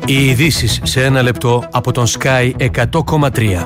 Οι ειδήσεις σε ένα λεπτό από τον Sky 100,3.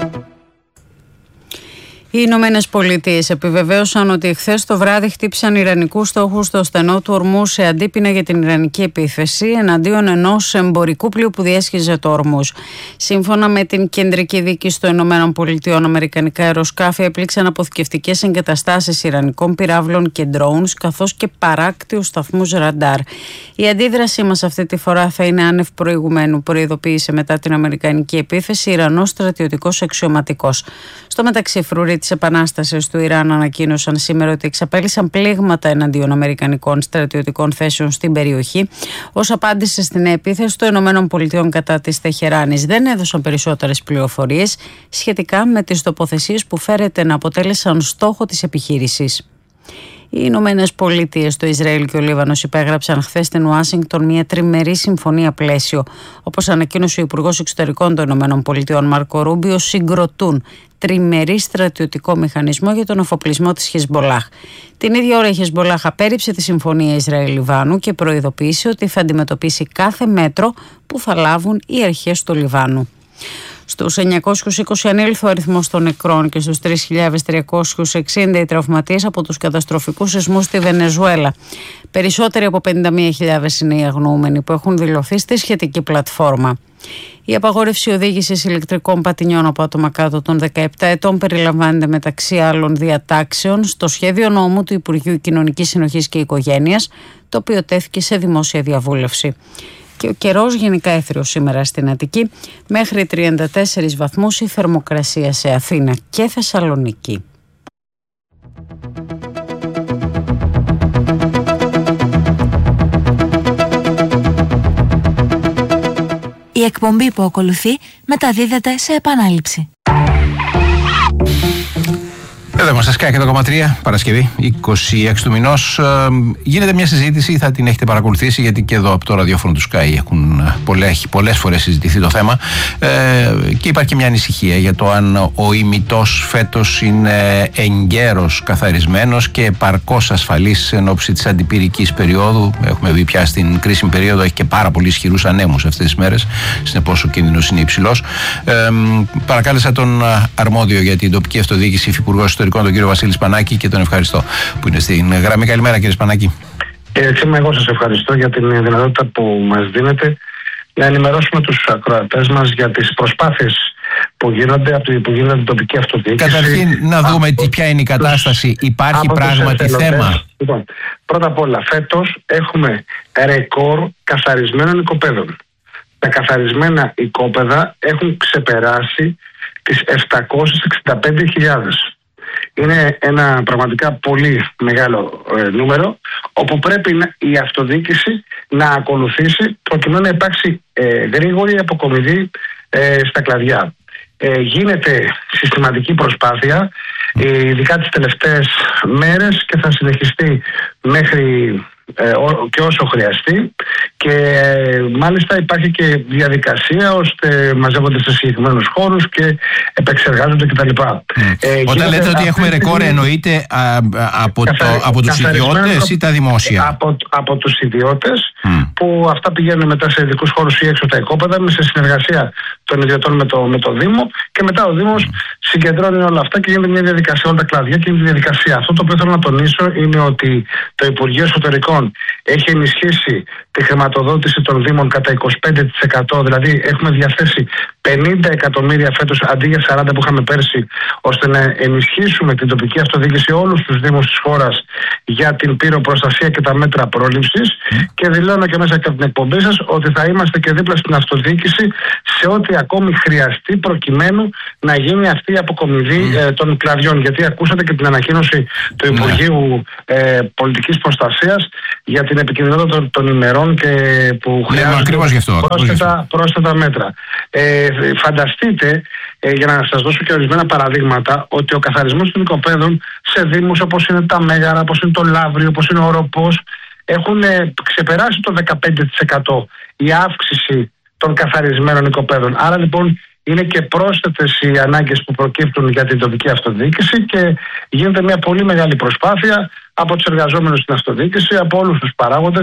Οι Ηνωμένες Πολιτείες επιβεβαίωσαν ότι εχθές το βράδυ χτύπησαν ιρανικούς στόχους στο στενό του Ορμούζ σε αντίπεινα για την ιρανική επίθεση εναντίον ενός εμπορικού πλοίου που διέσχιζε το Ορμούζ. Σύμφωνα με την κεντρική διοίκηση των Ηνωμένων Πολιτειών, αμερικανικά αεροσκάφη έπληξαν αποθηκευτικές εγκαταστάσεις ιρανικών πυράβλων και drones, καθώς και παράκτιους σταθμούς ραντάρ. Η αντίδρασή μας αυτή τη φορά θα είναι άνευ προηγουμένου, προειδοποίησε μετά την αμερικανική επίθεση Ιρανός στρατιωτικός αξιωματικός. Στο μεταξύ, φρουροί της Επανάστασης του Ιράν ανακοίνωσαν σήμερα ότι εξαπέλυσαν πλήγματα εναντίον αμερικανικών στρατιωτικών θέσεων στην περιοχή ως απάντηση στην επίθεση των ΗΠΑ κατά της Τεχεράνης. Δεν έδωσαν περισσότερες πληροφορίες σχετικά με τις τοποθεσίες που φέρεται να αποτέλεσαν στόχο της επιχείρησης. Οι Ηνωμένες Πολιτείες, το Ισραήλ και ο Λίβανος υπέγραψαν χθες στην Ουάσιγκτον μια τριμερή συμφωνία πλαίσιο. Όπως ανακοίνωσε ο Υπουργός Εξωτερικών των Ηνωμένων Πολιτειών Μάρκο Ρούμπιο, συγκροτούν τριμερή στρατιωτικό μηχανισμό για τον αφοπλισμό της Χεσμπολάχ. Την ίδια ώρα η Χεσμπολάχ απέρριψε τη συμφωνία Ισραήλ-Λιβάνου και προειδοποίησε ότι θα αντιμετωπίσει κάθε μέτρο που θα λάβουν οι αρχές του Λιβάνου. Στους 920 ανήλθε ο αριθμός των νεκρών και στους 3.360 οι τραυματίες από τους καταστροφικούς σεισμούς στη Βενεζουέλα. Περισσότεροι από 51.000 είναι οι αγνοούμενοι που έχουν δηλωθεί στη σχετική πλατφόρμα. Η απαγόρευση οδήγησης ηλεκτρικών πατινιών από άτομα κάτω των 17 ετών περιλαμβάνεται μεταξύ άλλων διατάξεων στο σχέδιο νόμου του Υπουργείου Κοινωνικής Συνοχής και Οικογένειας, το οποίο τέθηκε σε δημόσια διαβούλευση. Και ο καιρός γενικά έθριος σήμερα στην Αττική, μέχρι 34 βαθμούς η θερμοκρασία σε Αθήνα και Θεσσαλονίκη. Η εκπομπή που ακολουθεί μεταδίδεται σε επανάληψη. Εδώ είμαστε, Sky 100,3, Παρασκευή, 26 του μηνός. Γίνεται μια συζήτηση, θα την έχετε παρακολουθήσει, γιατί και εδώ από το ραδιόφωνο του Sky έχει πολλές φορές συζητηθεί το θέμα. Και υπάρχει και μια ανησυχία για το αν ο ημιτός φέτος είναι εγκαίρος καθαρισμένος και επαρκώς ασφαλής εν ώψη της αντιπυρικής περίοδου. Έχουμε βγει πια στην κρίσιμη περίοδο, έχει και πάρα πολύ ισχυρούς ανέμους αυτές τις μέρες. Συνεπώς ο κίνδυνος είναι υψηλός. Παρακάλεσα τον αρμόδιο για την τοπική αυτοδιοίκηση, υφυπουργό Ιστορικών, τον κύριο Βασίλη Σπανάκη, και τον ευχαριστώ που είναι στην γραμμή. Καλημέρα, κύριε Σπανάκη. Εγώ σας ευχαριστώ για την δυνατότητα που μας δίνετε να ενημερώσουμε τους ακροατές μας για τις προσπάθειες που γίνονται από την τοπική αυτοδιοίκηση. Καταρχήν να δούμε ποια είναι η κατάσταση. Υπάρχει πράγματι θέμα? Λοιπόν, πρώτα απ' όλα, φέτος έχουμε ρεκόρ καθαρισμένων οικοπαίδων. Τα καθαρισμένα οικόπεδα έχουν ξεπεράσει τις 765.000. Είναι ένα πραγματικά πολύ μεγάλο νούμερο, όπου πρέπει η αυτοδιοίκηση να ακολουθήσει προκειμένου να υπάρξει γρήγορη αποκομιδή στα κλαδιά. Γίνεται συστηματική προσπάθεια, ειδικά τις τελευταίες μέρες, και θα συνεχιστεί μέχρι και όσο χρειαστεί, και μάλιστα υπάρχει και διαδικασία ώστε μαζεύονται σε συγκεκριμένους χώρους και επεξεργάζονται κτλ. Όταν λέτε ότι έχουμε ρεκόρ, εννοείται από τους ιδιώτες ή τα δημόσια? Από τους ιδιώτες, που αυτά πηγαίνουν μετά σε ειδικούς χώρους ή έξω τα οικόπεδα, σε συνεργασία των ιδιωτών με το Δήμο, και μετά ο Δήμος συγκεντρώνει όλα αυτά και γίνεται μια διαδικασία, όλα τα κλαδιά, και είναι διαδικασία. Αυτό το οποίο θέλω να τονίσω είναι ότι το Υπουργείο Εσωτερικών έχει ενισχύσει τη χρηματοδότηση των Δήμων κατά 25%, δηλαδή έχουμε διαθέσει 50 εκατομμύρια φέτος αντί για 40 που είχαμε πέρσι, ώστε να ενισχύσουμε την τοπική αυτοδιοίκηση, όλους τους Δήμους της χώρας, για την πυροπροστασία και τα μέτρα πρόληψης. Και δηλώνω και μέσα από την εκπομπή σας ότι θα είμαστε και δίπλα στην αυτοδιοίκηση σε ό,τι ακόμη χρειαστεί, προκειμένου να γίνει αυτή η αποκομιδή των κλαδιών. Γιατί ακούσατε και την ανακοίνωση του Υπουργείου Πολιτικής Προστασίας για την επικινδυνότητα των ημερών και που χρειάζονται πρόσθετα μέτρα. Φανταστείτε, για να σας δώσω και ορισμένα παραδείγματα, ότι ο καθαρισμός των οικοπαίδων σε δήμους όπως είναι τα Μέγαρα, όπως είναι το Λαύριο, όπως είναι ο Οροπός, έχουν ξεπεράσει το 15% η αύξηση των καθαρισμένων οικοπαίδων. Άρα λοιπόν είναι και πρόσθετες οι ανάγκες που προκύπτουν για την τοπική αυτοδιοίκηση, και γίνεται μια πολύ μεγάλη προσπάθεια από τους εργαζόμενους στην αυτοδιοίκηση, από όλους τους παράγοντες,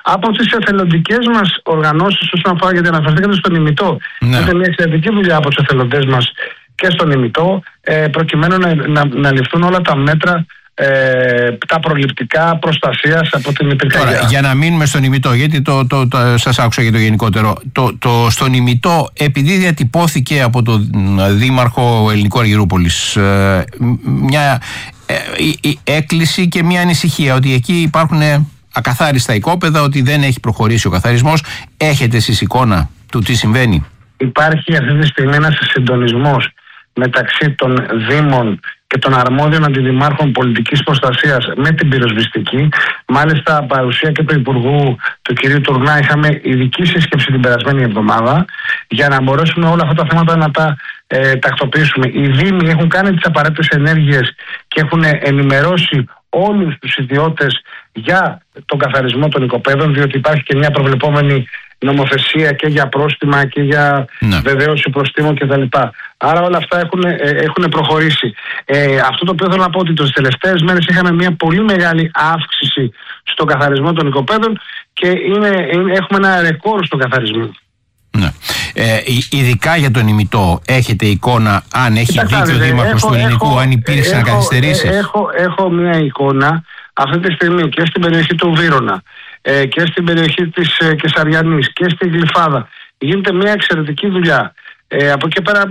Από τις εθελοντικές μας οργανώσεις, όσον αφορά, γιατί αναφερθήκατε στον ημιτό, είναι μια εξαιρετική δουλειά από τους εθελοντές μας και στον ημιτό, προκειμένου να ληφθούν όλα τα μέτρα, τα προληπτικά προστασίας από την πυρκαγιά. Τώρα, για να μείνουμε στον ημιτό, γιατί σας άκουσα για το γενικότερο. Στον ημιτό, επειδή διατυπώθηκε από τον Δήμαρχο Ελληνικού Αργυρούπολης μια έκκληση και μια ανησυχία ότι εκεί υπάρχουν ακαθάριστα οικόπεδα, ότι δεν έχει προχωρήσει ο καθαρισμός. Έχετε εσείς εικόνα του τι συμβαίνει? Υπάρχει αυτή τη στιγμή ένας συντονισμός μεταξύ των Δήμων και των αρμόδιων αντιδημάρχων πολιτικής προστασίας με την πυροσβεστική. Μάλιστα, παρουσία και του Υπουργού, του κ. Τουρνά, είχαμε ειδική σύσκεψη την περασμένη εβδομάδα για να μπορέσουμε όλα αυτά τα θέματα να τα τακτοποιήσουμε. Οι Δήμοι έχουν κάνει τις απαραίτητες ενέργειες και έχουν ενημερώσει όλους τους ιδιώτες για τον καθαρισμό των οικοπαίδων, διότι υπάρχει και μια προβλεπόμενη νομοθεσία και για πρόστιμα και για βεβαίωση προστίμων κτλ. Άρα όλα αυτά έχουν προχωρήσει. Αυτό το οποίο θέλω να πω, ότι τις τελευταίες μέρες είχαμε μια πολύ μεγάλη αύξηση στον καθαρισμό των οικοπαίδων και έχουμε ένα ρεκόρ στον καθαρισμό. Ναι. Ειδικά για τον ημιτό, έχετε εικόνα αν έχει δίκιο ο Δήμαρχος του Ελληνικού, αν υπήρξαν καθυστερήσεις? Έχω μια εικόνα αυτή τη στιγμή και στην περιοχή του Βύρωνα και στην περιοχή της Κεσαριανής και στη Γλυφάδα. Γίνεται μια εξαιρετική δουλειά. Από εκεί πέρα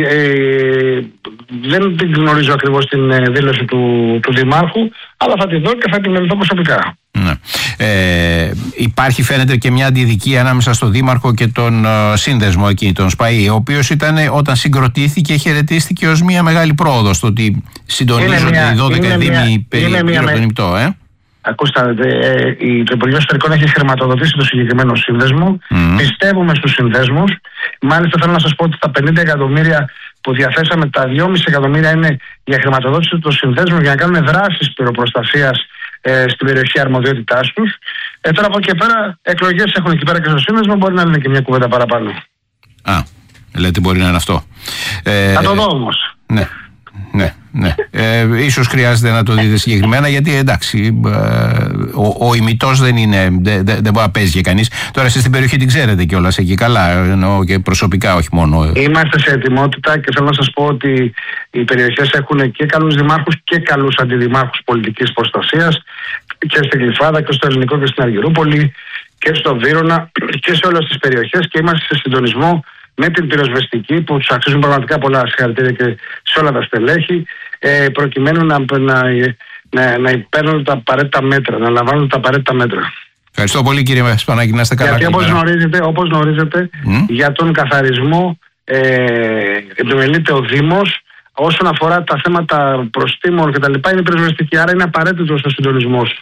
δεν την γνωρίζω ακριβώς την δήλωση του Δημάρχου, αλλά θα τη δω και θα την μελετώ προσωπικά. Ναι. Υπάρχει, φαίνεται, και μια αντιδικία ανάμεσα στον Δήμαρχο και τον σύνδεσμο εκεί, τον ΣΠΑΗ, ο οποίος όταν συγκροτήθηκε χαιρετίστηκε ως μια μεγάλη πρόοδο στο ότι συντονίζονται οι 12 Δήμοι γύρω από τον ημιτό. Ακούστε, το Υπουργείο Εσωτερικών έχει χρηματοδοτήσει το συγκεκριμένο σύνδεσμο. Πιστεύουμε στους συνδέσμους. Μάλιστα, θέλω να σας πω ότι τα 50 εκατομμύρια που διαθέσαμε, τα 2,5 εκατομμύρια είναι για χρηματοδότηση των συνδέσμων για να κάνουν δράσεις πυροπροστασίας στην περιοχή αρμοδιότητάς τους. Τώρα από εκεί πέρα, εκλογές έχουν εκεί πέρα και στο σύνδεσμο, μπορεί να είναι και μια κουβέντα παραπάνω. Λέτε μπορεί να είναι αυτό. Θα το δω όμως. Ναι. Ίσως χρειάζεται να το δείτε συγκεκριμένα, γιατί εντάξει, ο ημιτός δεν μπορεί να παίζει και κανείς. Τώρα εσείς στην περιοχή την ξέρετε κιόλας εκεί καλά, εννοώ και προσωπικά, όχι μόνο. Είμαστε σε ετοιμότητα και θέλω να σας πω ότι οι περιοχές έχουν και καλούς δημάρχους και καλούς αντιδημάρχους πολιτικής προστασίας και στην Γλυφάδα και στο Ελληνικό και στην Αργυρούπολη και στο Βύρωνα και σε όλες τις περιοχές, και είμαστε σε συντονισμό με την πυροσβεστική που τους αξίζουν πραγματικά πολλά συγχαρητήρια και σε όλα τα στελέχη, προκειμένου να παίρνουν τα απαραίτητα μέτρα, να λαμβάνουν τα απαραίτητα μέτρα. Ευχαριστώ πολύ, κύριε Σπανάκη, να είστε καλά. Γιατί όπως γνωρίζετε, για τον καθαρισμό επιμελείται ο Δήμος. Όσον αφορά τα θέματα προστίμων και τα λοιπά, είναι πυροσβεστική, άρα είναι απαραίτητος ο συντονισμός.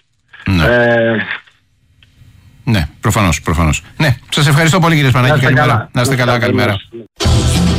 Ναι, προφανώς. Ναι, σας ευχαριστώ πολύ, κύριε Σπανάκη. Να είστε καλά, καλημέρα.